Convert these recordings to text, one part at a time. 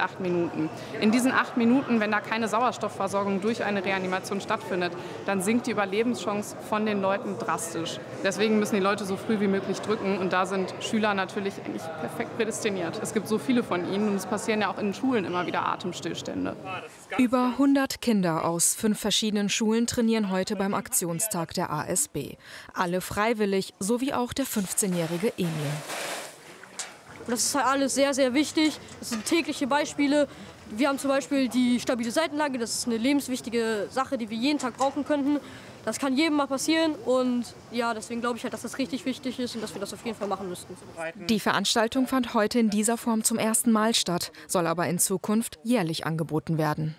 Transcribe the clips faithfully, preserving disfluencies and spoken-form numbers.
acht Minuten. In diesen acht Minuten, wenn da keine Sauerstoffversorgung durch eine Reanimation stattfindet, dann sinkt die Überlebenschance von den Leuten drastisch. Deswegen müssen die Leute so früh wie möglich drücken und da sind Schüler natürlich eigentlich perfekt prädestiniert. Es gibt so viele von ihnen und es passieren ja auch in Schulen immer wieder Atemstillstände. Über hundert Kinder aus fünf verschiedenen Schulen trainieren heute beim Aktionstag der A S B. Alle freiwillig, sowie auch der fünfzehnjährige Emil. Das ist halt alles sehr, sehr wichtig. Das sind tägliche Beispiele. Wir haben zum Beispiel die stabile Seitenlage. Das ist eine lebenswichtige Sache, die wir jeden Tag brauchen könnten. Das kann jedem mal passieren und ja, deswegen glaube ich halt, dass das richtig wichtig ist und dass wir das auf jeden Fall machen müssten. Die Veranstaltung fand heute in dieser Form zum ersten Mal statt, soll aber in Zukunft jährlich angeboten werden.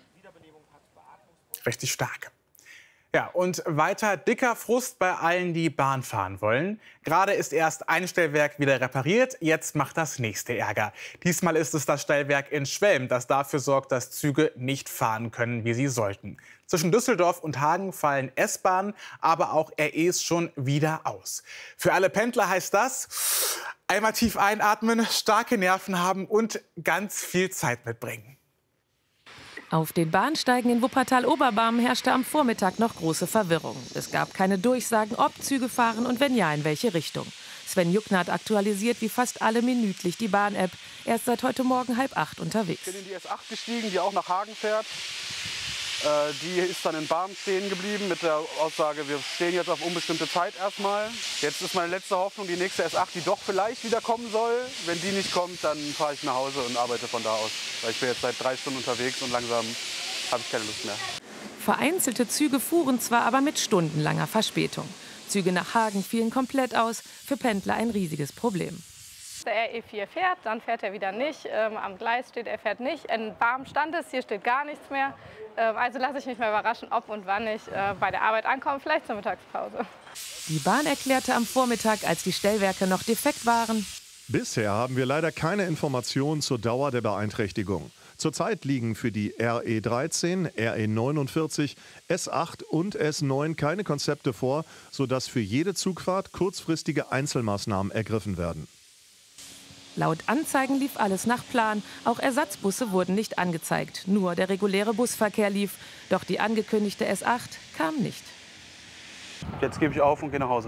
Richtig stark. Ja, und weiter dicker Frust bei allen, die Bahn fahren wollen. Gerade ist erst ein Stellwerk wieder repariert, jetzt macht das nächste Ärger. Diesmal ist es das Stellwerk in Schwelm, das dafür sorgt, dass Züge nicht fahren können, wie sie sollten. Zwischen Düsseldorf und Hagen fallen S-Bahnen, aber auch R Es schon wieder aus. Für alle Pendler heißt das, einmal tief einatmen, starke Nerven haben und ganz viel Zeit mitbringen. Auf den Bahnsteigen in Wuppertal-Oberbarm herrschte am Vormittag noch große Verwirrung. Es gab keine Durchsagen, ob Züge fahren und wenn ja, in welche Richtung. Sven Jucknert aktualisiert wie fast alle minütlich die Bahn-App. Er ist seit heute Morgen halb acht unterwegs. Ich bin in die S acht gestiegen, die auch nach Hagen fährt. Äh, die ist dann in Barm stehen geblieben mit der Aussage, wir stehen jetzt auf unbestimmte Zeit erstmal. Jetzt ist meine letzte Hoffnung, die nächste S acht, die doch vielleicht wieder kommen soll. Wenn die nicht kommt, dann fahre ich nach Hause und arbeite von da aus. Weil ich bin jetzt seit drei Stunden unterwegs und langsam habe ich keine Lust mehr. Vereinzelte Züge fuhren zwar, aber mit stundenlanger Verspätung. Züge nach Hagen fielen komplett aus, für Pendler ein riesiges Problem. Der R E vier fährt, dann fährt er wieder nicht. Ähm, am Gleis steht, er fährt nicht. In Barm stand es, hier steht gar nichts mehr. Ähm, also lasse ich mich mal überraschen, ob und wann ich äh, bei der Arbeit ankomme, vielleicht zur Mittagspause. Die Bahn erklärte am Vormittag, als die Stellwerke noch defekt waren: Bisher haben wir leider keine Informationen zur Dauer der Beeinträchtigung. Zurzeit liegen für die R E dreizehn, R E neunundvierzig, S acht und S neun keine Konzepte vor, sodass für jede Zugfahrt kurzfristige Einzelmaßnahmen ergriffen werden. Laut Anzeigen lief alles nach Plan. Auch Ersatzbusse wurden nicht angezeigt. Nur der reguläre Busverkehr lief. Doch die angekündigte S acht kam nicht. Jetzt gebe ich auf und gehe nach Hause.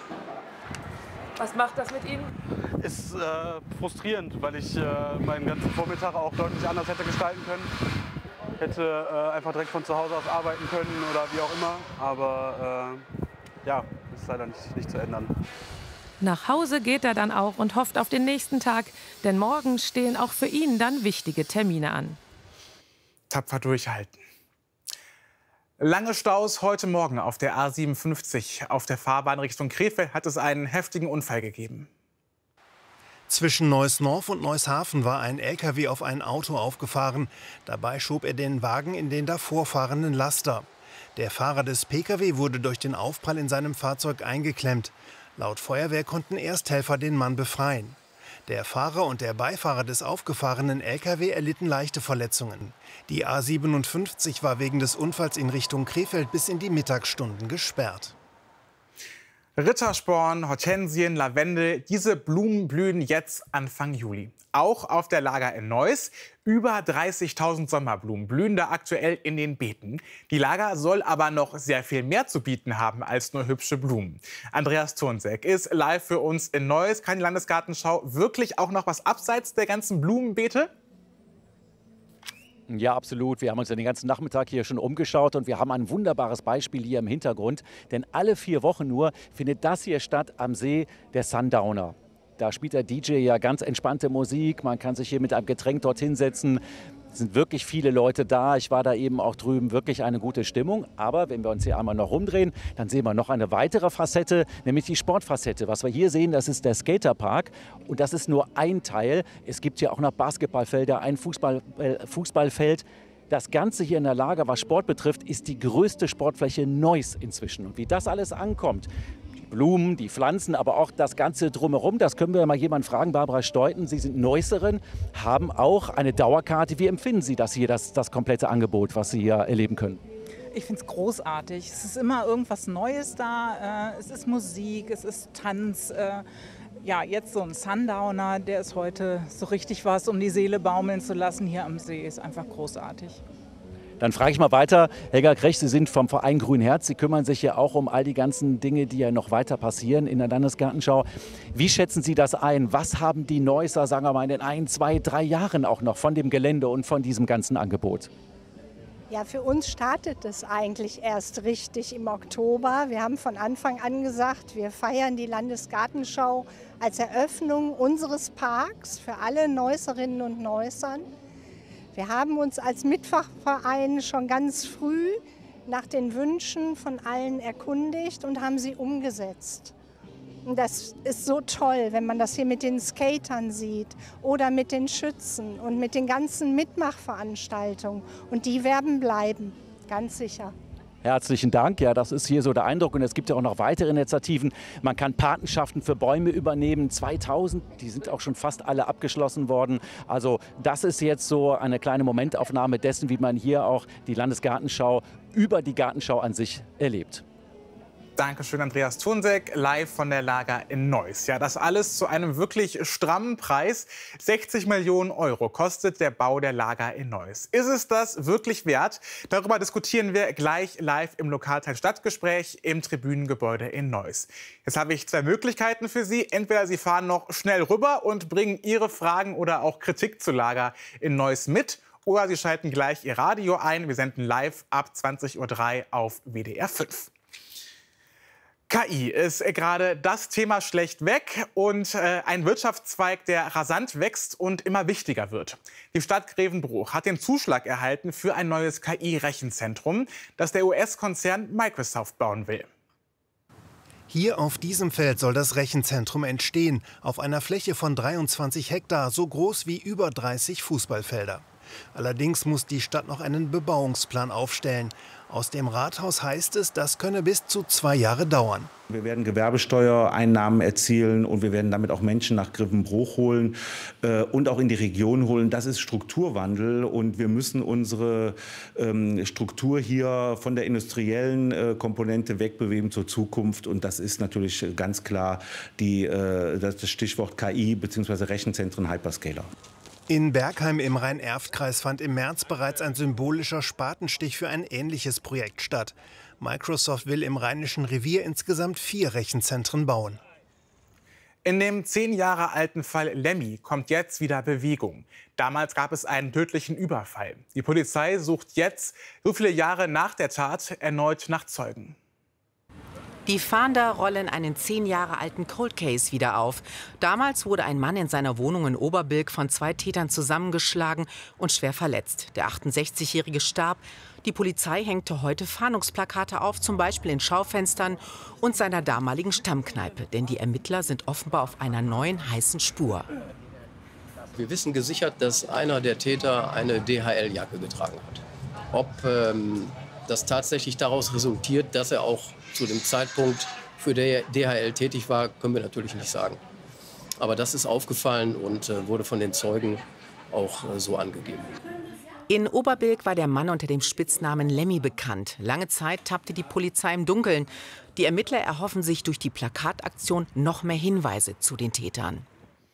Was macht das mit Ihnen? Ist äh, frustrierend, weil ich äh, meinen ganzen Vormittag auch deutlich anders hätte gestalten können. Hätte äh, einfach direkt von zu Hause aus arbeiten können oder wie auch immer. Aber äh, ja, ist leider nicht, nicht zu ändern. Nach Hause geht er dann auch und hofft auf den nächsten Tag, denn morgen stehen auch für ihn dann wichtige Termine an. Tapfer durchhalten. Lange Staus heute Morgen auf der A siebenundfünfzig. Auf der Fahrbahn Richtung Krefeld hat es einen heftigen Unfall gegeben. Zwischen Neuss-Norf und Neushafen war ein L K W auf ein Auto aufgefahren. Dabei schob er den Wagen in den davor fahrenden Laster. Der Fahrer des P K W wurde durch den Aufprall in seinem Fahrzeug eingeklemmt. Laut Feuerwehr konnten Ersthelfer den Mann befreien. Der Fahrer und der Beifahrer des aufgefahrenen L K W erlitten leichte Verletzungen. Die A siebenundfünfzig war wegen des Unfalls in Richtung Krefeld bis in die Mittagsstunden gesperrt. Rittersporn, Hortensien, Lavendel, diese Blumen blühen jetzt Anfang Juli. Auch auf der Lager in Neuss. Über dreißigtausend Sommerblumen blühen da aktuell in den Beeten. Die Lager soll aber noch sehr viel mehr zu bieten haben als nur hübsche Blumen. Andreas Turnseck ist live für uns in Neuss. Kann die Landesgartenschau wirklich auch noch was abseits der ganzen Blumenbeete? Ja, absolut. Wir haben uns den ganzen Nachmittag hier schon umgeschaut und wir haben ein wunderbares Beispiel hier im Hintergrund. Denn alle vier Wochen nur findet das hier statt am See der Sundowner. Da spielt der D J ja ganz entspannte Musik. Man kann sich hier mit einem Getränk dorthin setzen. Es sind wirklich viele Leute da. Ich war da eben auch drüben, wirklich eine gute Stimmung. Aber wenn wir uns hier einmal noch rumdrehen, dann sehen wir noch eine weitere Facette, nämlich die Sportfacette. Was wir hier sehen, das ist der Skaterpark. Und das ist nur ein Teil. Es gibt hier auch noch Basketballfelder, ein Fußball, äh, Fußballfeld. Das Ganze hier in der Lager, was Sport betrifft, ist die größte Sportfläche Neuss inzwischen. Und wie das alles ankommt, Blumen, die Pflanzen, aber auch das Ganze drumherum. Das können wir mal jemanden fragen. Barbara Steuten, Sie sind Neusserin, haben auch eine Dauerkarte. Wie empfinden Sie das hier, das, das komplette Angebot, was Sie hier erleben können? Ich finde es großartig. Es ist immer irgendwas Neues da. Äh, es ist Musik, es ist Tanz. Äh, ja, jetzt so ein Sundowner, der ist heute so richtig was, um die Seele baumeln zu lassen hier am See. Ist einfach großartig. Dann frage ich mal weiter, Helga Krech, Sie sind vom Verein Grün Herz. Sie kümmern sich ja auch um all die ganzen Dinge, die ja noch weiter passieren in der Landesgartenschau. Wie schätzen Sie das ein? Was haben die Neusser, sagen wir mal, in den ein, zwei, drei Jahren auch noch von dem Gelände und von diesem ganzen Angebot? Ja, für uns startet es eigentlich erst richtig im Oktober. Wir haben von Anfang an gesagt, wir feiern die Landesgartenschau als Eröffnung unseres Parks für alle Neusserinnen und Neussern. Wir haben uns als Mitfachverein schon ganz früh nach den Wünschen von allen erkundigt und haben sie umgesetzt. Und das ist so toll, wenn man das hier mit den Skatern sieht oder mit den Schützen und mit den ganzen Mitmachveranstaltungen. Und die werden bleiben, ganz sicher. Herzlichen Dank. Ja, das ist hier so der Eindruck. Und es gibt ja auch noch weitere Initiativen. Man kann Patenschaften für Bäume übernehmen. zweitausend, die sind auch schon fast alle abgeschlossen worden. Also das ist jetzt so eine kleine Momentaufnahme dessen, wie man hier auch die Landesgartenschau über die Gartenschau an sich erlebt. Dankeschön, Andreas Thunseck, live von der Lager in Neuss. Ja, das alles zu einem wirklich strammen Preis. sechzig Millionen Euro kostet der Bau der Lager in Neuss. Ist es das wirklich wert? Darüber diskutieren wir gleich live im Lokalteil Stadtgespräch im Tribünengebäude in Neuss. Jetzt habe ich zwei Möglichkeiten für Sie. Entweder Sie fahren noch schnell rüber und bringen Ihre Fragen oder auch Kritik zu Lager in Neuss mit. Oder Sie schalten gleich Ihr Radio ein. Wir senden live ab zwanzig Uhr drei auf W D R fünf. K I ist gerade das Thema schlechtweg und äh, ein Wirtschaftszweig, der rasant wächst und immer wichtiger wird. Die Stadt Grevenbruch hat den Zuschlag erhalten für ein neues K I-Rechenzentrum, das der U S-Konzern Microsoft bauen will. Hier auf diesem Feld soll das Rechenzentrum entstehen, auf einer Fläche von dreiundzwanzig Hektar, so groß wie über dreißig Fußballfelder. Allerdings muss die Stadt noch einen Bebauungsplan aufstellen. Aus dem Rathaus heißt es, das könne bis zu zwei Jahre dauern. Wir werden Gewerbesteuereinnahmen erzielen und wir werden damit auch Menschen nach Grevenbruch holen äh, und auch in die Region holen. Das ist Strukturwandel und wir müssen unsere ähm, Struktur hier von der industriellen äh, Komponente wegbewegen zur Zukunft. Und das ist natürlich ganz klar die, äh, das Stichwort K I bzw. Rechenzentren Hyperscaler. In Bergheim im Rhein-Erft-Kreis fand im März bereits ein symbolischer Spatenstich für ein ähnliches Projekt statt. Microsoft will im Rheinischen Revier insgesamt vier Rechenzentren bauen. In dem zehn Jahre alten Fall Lemmy kommt jetzt wieder Bewegung. Damals gab es einen tödlichen Überfall. Die Polizei sucht jetzt, so viele Jahre nach der Tat, erneut nach Zeugen. Die Fahnder rollen einen zehn Jahre alten Cold Case wieder auf. Damals wurde ein Mann in seiner Wohnung in Oberbilk von zwei Tätern zusammengeschlagen und schwer verletzt. Der achtundsechzigjährige starb. Die Polizei hängte heute Fahndungsplakate auf, zum Beispiel in Schaufenstern und seiner damaligen Stammkneipe. Denn die Ermittler sind offenbar auf einer neuen heißen Spur. Wir wissen gesichert, dass einer der Täter eine D H L-Jacke getragen hat. Ob ähm, das tatsächlich daraus resultiert, dass er auch zu dem Zeitpunkt für der D H L tätig war, können wir natürlich nicht sagen. Aber das ist aufgefallen und äh, wurde von den Zeugen auch äh, so angegeben. In Oberbilk war der Mann unter dem Spitznamen Lemmy bekannt. Lange Zeit tappte die Polizei im Dunkeln. Die Ermittler erhoffen sich durch die Plakataktion noch mehr Hinweise zu den Tätern.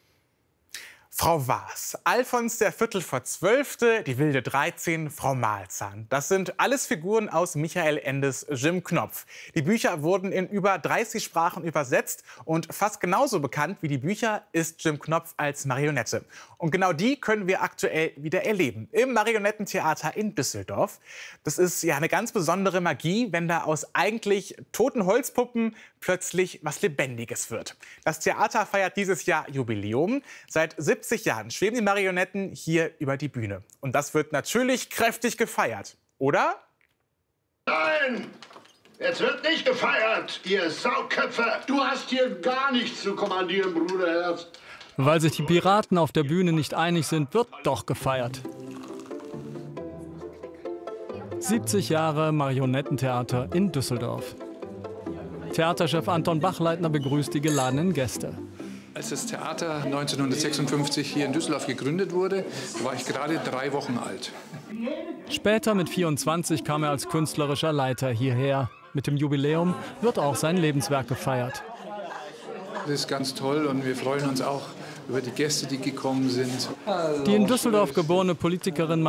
Frau Waas, Alfons der Viertel vor Zwölfte, die wilde dreizehn, Frau Malzahn. Das sind alles Figuren aus Michael Endes Jim Knopf. Die Bücher wurden in über dreißig Sprachen übersetzt und fast genauso bekannt wie die Bücher ist Jim Knopf als Marionette. Und genau die können wir aktuell wieder erleben im Marionettentheater in Düsseldorf. Das ist ja eine ganz besondere Magie, wenn da aus eigentlich toten Holzpuppen plötzlich was Lebendiges wird. Das Theater feiert dieses Jahr Jubiläum. Seit siebzig Jahren schweben die Marionetten hier über die Bühne. Und das wird natürlich kräftig gefeiert, oder? Nein! Jetzt wird nicht gefeiert, ihr Sauköpfe! Du hast hier gar nichts zu kommandieren, Bruderherz. Weil sich die Piraten auf der Bühne nicht einig sind, wird doch gefeiert. siebzig Jahre Marionettentheater in Düsseldorf. Theaterchef Anton Bachleitner begrüßt die geladenen Gäste. Als das Theater neunzehnhundertsechsundfünfzig hier in Düsseldorf gegründet wurde, war ich gerade drei Wochen alt. Später mit vierundzwanzig kam er als künstlerischer Leiter hierher. Mit dem Jubiläum wird auch sein Lebenswerk gefeiert. Das ist ganz toll und wir freuen uns auch über die Gäste, die gekommen sind. Die in Düsseldorf geborene Politikerin